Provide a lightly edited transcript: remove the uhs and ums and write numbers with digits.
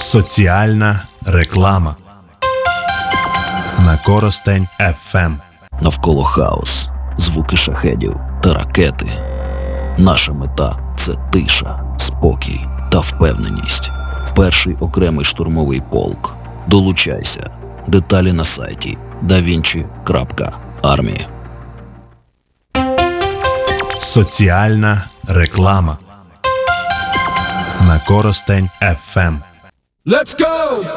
Соціальна реклама на Коростень ФМ. Навколо хаос, звуки шахедів та ракети. Наша мета – це тиша, спокій та впевненість. Перший окремий штурмовий полк. Долучайся. Деталі на сайті davinci.army. Соціальна реклама на Коростень ФМ. Let's go!